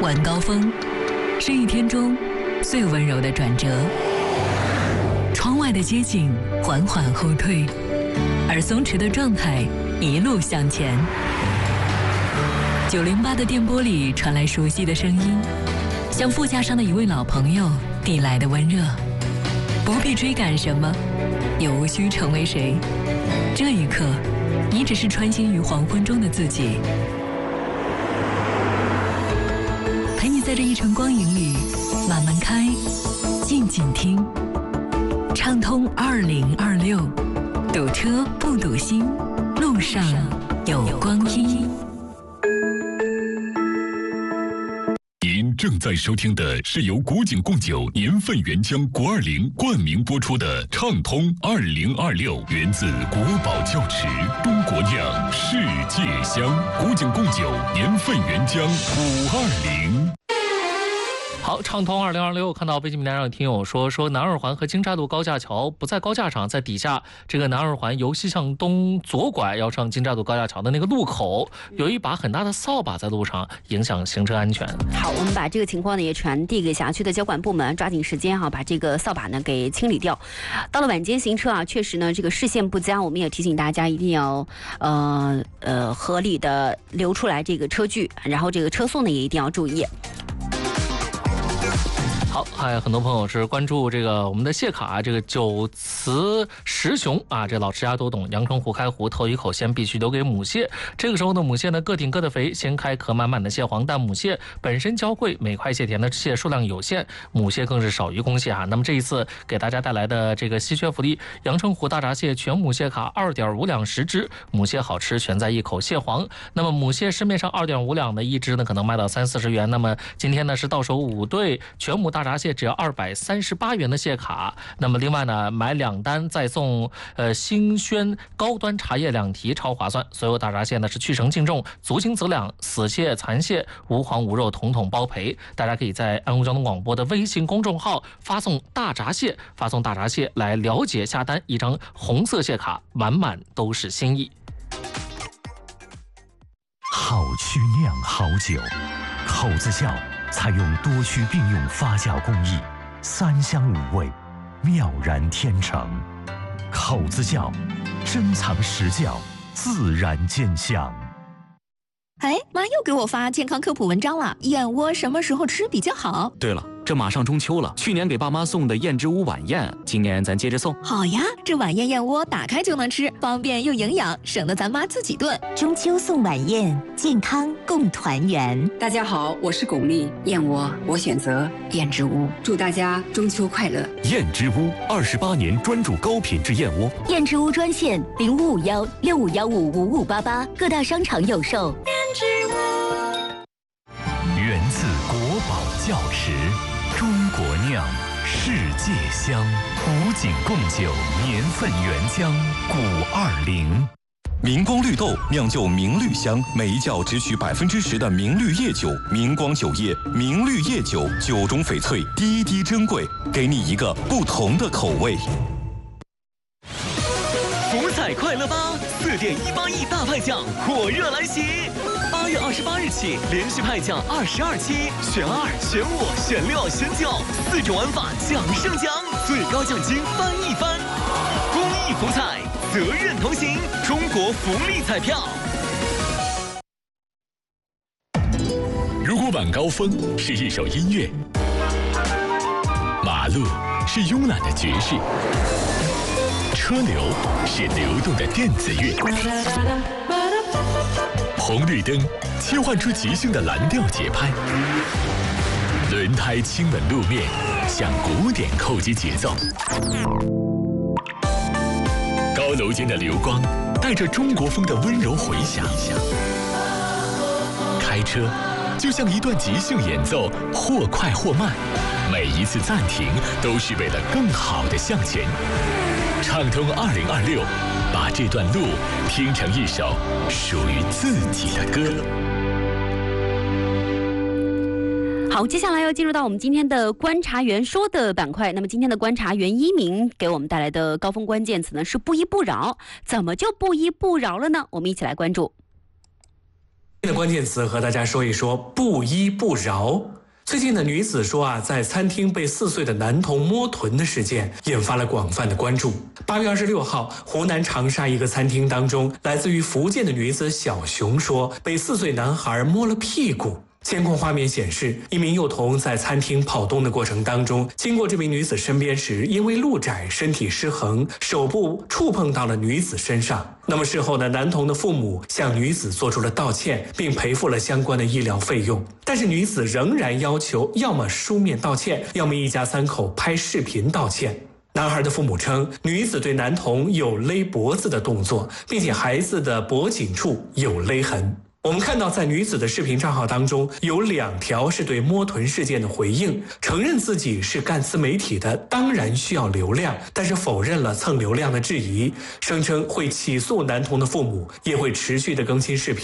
晚高峰是一天中最温柔的转折。窗外的街景缓缓后退，而松弛的状态一路向前。908的电波里传来熟悉的声音，像副驾上的一位老朋友递来的温热。不必追赶什么，也无需成为谁。这一刻，你只是穿行于黄昏中的自己，陪你在这一程光影里慢慢开，静静听。畅通2026，堵车不堵心，路上有光阴。 您正在收听的是由古井贡酒年份原浆国20冠名播出的《畅通2026》，源自国宝窖池，中国酿，世界香。古井贡酒年份原浆520。 好，畅通2026，看到微信平台上有听友说南二环和京岔路高架桥不在高架上，在底下。这个南二环由西向东左拐要上京岔路高架桥的那个路口，有一把很大的扫把在路上，影响行车安全。 好，我们把这个情况呢也传递给辖区的交管部门，抓紧时间把这个扫把呢给清理掉。到了晚间行车确实呢这个视线不佳，我们也提醒大家一定要合理的留出来这个车距，然后这个车速呢也一定要注意。 好，还有很多朋友是关注这个我们的谢卡，这个九雌十雄啊，这老吃鸭都懂。阳澄湖开湖头一口先必须留给母蟹，这个时候呢，母蟹呢个顶个的肥，先开壳满满的蟹黄，但母蟹本身娇贵，每块蟹田的蟹数量有限，母蟹更是少于公蟹啊。那么这一次给大家带来的这个稀缺福利，阳澄湖大闸蟹全母蟹卡2.5两10只，母蟹好吃全在一口蟹黄。那么母蟹市面上2.5两的一只呢，可能卖到30-40元，那么今天呢是到手5对全母大闸蟹只要238元的蟹卡。那么另外呢，买2单再送星轩高端茶叶2提，超划算。所有大闸蟹呢是去成净重，足斤则两，死蟹残蟹无黄无肉统统包赔。大家可以在安徽交通广播的微信公众号发送大闸蟹来了解下单，一张红色蟹卡满满都是心意。 好曲酿好酒，口子窖采用多区并用发酵工艺，3香5味，妙然天成。口子窖，珍藏实窖，自然见香。 哎，妈又给我发健康科普文章了，燕窝什么时候吃比较好？ 对了，这马上中秋了，去年给爸妈送的燕之屋晚宴，今年咱接着送。 好呀，这晚宴燕窝打开就能吃，方便又营养，省得咱妈自己炖。 中秋送晚宴，健康共团圆。 大家好，我是巩俐，燕窝我选择燕之屋，祝大家中秋快乐。 燕之屋28年专注高品质燕窝。 燕之屋专线0551655588，各大商场有售。 源自国宝窖池，中国酿，世界香。古井贡酒年份原浆520。 明光绿豆酿就明绿香，每一窖只取10%的明绿叶酒。明光酒业，明绿叶酒，酒中翡翠，滴滴珍贵，给你一个不同的口味。 福彩快乐吧，4.18亿大派奖火热来袭！8月28日起，连续派奖22期，选2、选5、选6、选9，4种玩法奖胜奖，最高奖金翻一番。公益福彩，责任同行，中国福利彩票。 如果晚高峰是一首音乐，马路是慵懒的爵士，车流是流动的电子乐，红绿灯切换出即兴的蓝调节拍，轮胎亲吻路面，向鼓点扣击节奏。高楼间的流光带着中国风的温柔回响。开车就像一段即兴演奏，或快或慢，每一次暂停都是为了更好的向前。畅通2026，把这段路听成一首属于自己的歌。 好，接下来要进入到我们今天的观察员说的板块。那么今天的观察员一鸣给我们带来的高峰关键词呢是不依不饶。怎么就不依不饶了呢？我们一起来关注。 的关键词和大家说一说不依不饶。最近的女子说在餐厅被4岁的男童摸臀的事件引发了广泛的关注。8月26号，湖南长沙一个餐厅当中，来自于福建的女子小熊说被4岁男孩摸了屁股。监控画面显示，一名幼童在餐厅跑动的过程当中，经过这名女子身边时，因为路窄，身体失衡，手部触碰到了女子身上。那么事后呢，男童的父母向女子做出了道歉，并赔付了相关的医疗费用。但是女子仍然要求要么书面道歉，要么一家3口拍视频道歉。男孩的父母称，女子对男童有勒脖子的动作，并且孩子的脖颈处有勒痕。我们看到在女子的视频账号当中，有2条是对摸臀事件的回应，承认自己是干自媒体的，当然需要流量，但是否认了蹭流量的质疑，声称会起诉男童的父母，也会持续的更新视频。